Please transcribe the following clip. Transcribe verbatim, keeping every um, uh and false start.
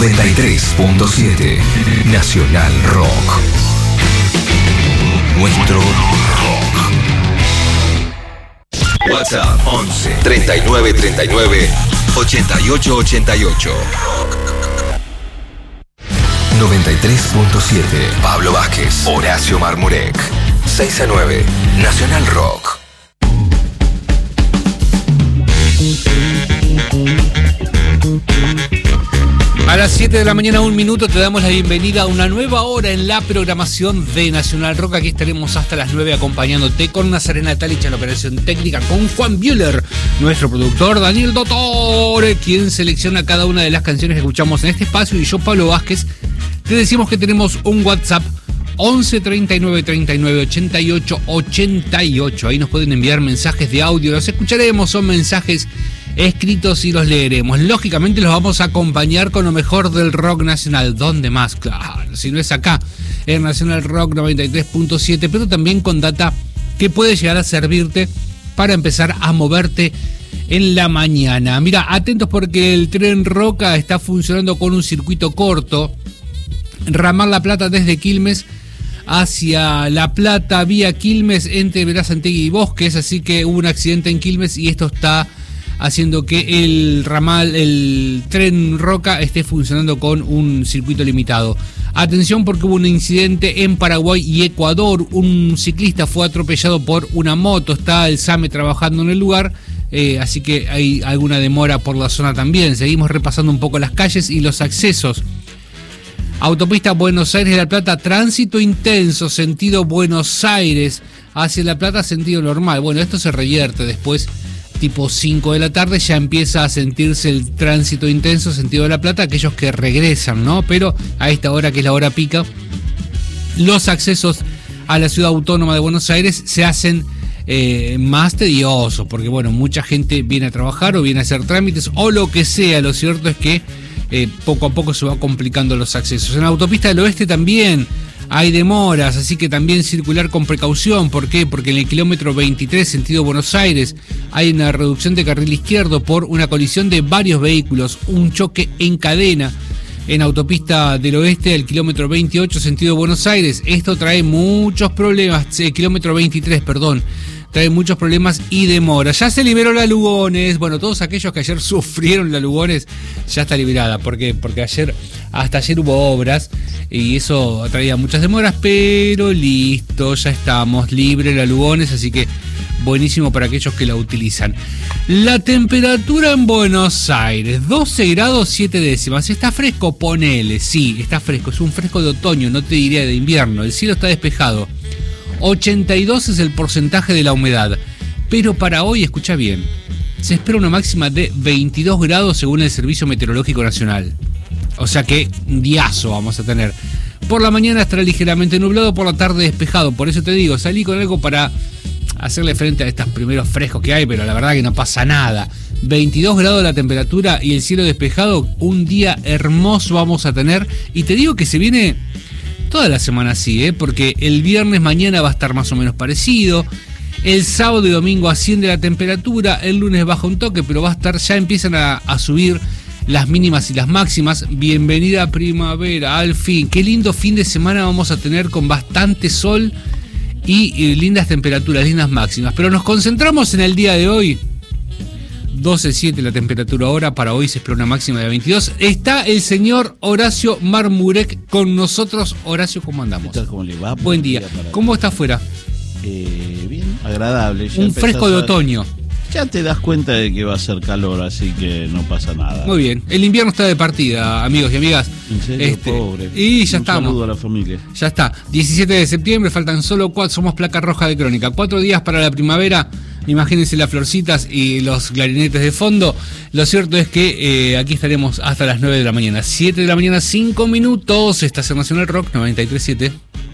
noventa y tres punto siete Nacional Rock. Nuestro rock. WhatsApp once treinta y nueve treinta y nueve ochenta y ocho ochenta y ocho. noventa y tres punto siete Pablo Vázquez, Horacio Marmurek. seis a nueve Nacional Rock. A las siete de la mañana, un minuto, te damos la bienvenida a una nueva hora en la programación de Nacional Rock. Aquí estaremos hasta las nueve acompañándote con Nazarena Talich en la operación técnica, con Juan Bühler, nuestro productor, Daniel Dottore, quien selecciona cada una de las canciones que escuchamos en este espacio, y yo, Pablo Vázquez, te decimos que tenemos un WhatsApp once treinta y nueve treinta y nueve ochenta y ocho ochenta y ocho. Ahí nos pueden enviar mensajes de audio, los escucharemos, son mensajes escritos y los leeremos. Lógicamente los vamos a acompañar con lo mejor del rock nacional. ¿Dónde más? Claro, si no es acá, en Nacional Rock noventa y tres punto siete, pero también con data que puede llegar a servirte para empezar a moverte en la mañana. Mira, atentos porque el tren Roca está funcionando con un circuito corto. Ramal La Plata desde Quilmes hacia La Plata vía Quilmes entre Berazategui y Bosques, así que hubo un accidente en Quilmes y esto está haciendo que el ramal, el tren Roca esté funcionando con un circuito limitado. Atención porque hubo un incidente en Paraguay y Ecuador. Un ciclista fue atropellado por una moto. Está el SAME trabajando en el lugar, eh, así que hay alguna demora por la zona también. Seguimos repasando un poco las calles y los accesos. Autopista Buenos Aires de La Plata, tránsito intenso, sentido Buenos Aires hacia La Plata, sentido normal. Bueno, esto se revierte después, tipo cinco de la tarde, ya empieza a sentirse el tránsito intenso, sentido de La Plata, aquellos que regresan, ¿no? Pero a esta hora, que es la hora pica, los accesos a la ciudad autónoma de Buenos Aires se hacen eh, más tediosos, porque bueno, mucha gente viene a trabajar o viene a hacer trámites o lo que sea. Lo cierto es que eh, poco a poco se va complicando los accesos. En la autopista del oeste también hay demoras, así que también circular con precaución. ¿Por qué? Porque en el kilómetro veintitrés, sentido Buenos Aires, hay una reducción de carril izquierdo por una colisión de varios vehículos, un choque en cadena. En autopista del oeste, el kilómetro veintiocho, sentido Buenos Aires, esto trae muchos problemas, el kilómetro veintitrés, perdón, trae muchos problemas y demoras. Ya se liberó la Lugones. Bueno, todos aquellos que ayer sufrieron la Lugones, ya está liberada. ¿Por qué? Porque ayer, hasta ayer hubo obras y eso traía muchas demoras, pero listo, ya estamos, libre la Lugones, así que buenísimo para aquellos que la utilizan. La temperatura en Buenos Aires, doce grados siete décimas. ¿Está fresco? Ponele, sí, está fresco. Es un fresco de otoño, no te diría de invierno. El cielo está despejado. ochenta y dos es el porcentaje de la humedad. Pero para hoy, escucha bien, se espera una máxima de veintidós grados según el Servicio Meteorológico Nacional. O sea que un diazo vamos a tener. Por la mañana estará ligeramente nublado, por la tarde despejado. Por eso te digo, salí con algo para hacerle frente a estos primeros frescos que hay, pero la verdad que no pasa nada. veintidós grados la temperatura y el cielo despejado, un día hermoso vamos a tener. Y te digo que se viene toda la semana así, ¿eh? Porque el viernes mañana va a estar más o menos parecido. El sábado y domingo asciende la temperatura, el lunes baja un toque, pero va a estar, ya empiezan a, a subir las mínimas y las máximas. Bienvenida primavera, al fin. Qué lindo fin de semana vamos a tener con bastante sol y, y lindas temperaturas, lindas máximas. Pero nos concentramos en el día de hoy. doce siete la temperatura ahora, para hoy se espera una máxima de veintidós. Está el señor Horacio Marmurek con nosotros. Horacio, ¿cómo andamos? ¿Qué tal? ¿Cómo le va? Buen día. ¿Cómo está afuera? Eh, bien, agradable. Ya un fresco de otoño. Ya te das cuenta de que va a ser calor, así que no pasa nada. Muy bien. El invierno está de partida, amigos y amigas. En serio, este, pobre. Y ya un estamos. Un saludo a la familia. Ya está. diecisiete de septiembre, faltan solo cuatro. Somos placa roja de Crónica. Cuatro días para la primavera. Imagínense las florcitas y los clarinetes de fondo. Lo cierto es que eh, aquí estaremos hasta las nueve de la mañana. siete de la mañana, cinco minutos. Estación Nacional Rock noventa y tres punto siete.